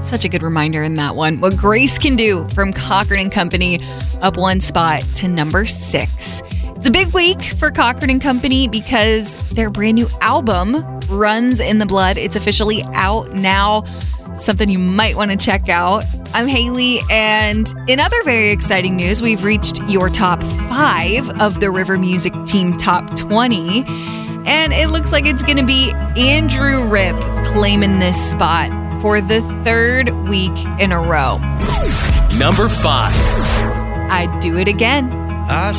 Such a good reminder in that one. What Grace Can Do from Cochran and Company, up one spot to number 6. It's a big week for Cochran and Company because their brand new album, Runs in the Blood, it's officially out now. Something you might want to check out. I'm Haley, and in other very exciting news, we've reached your top 5 of the River Music Team Top 20. And it looks like it's going to be Andrew Ripp claiming this spot for the 3rd week in a row. Number 5. I'd Do It Again.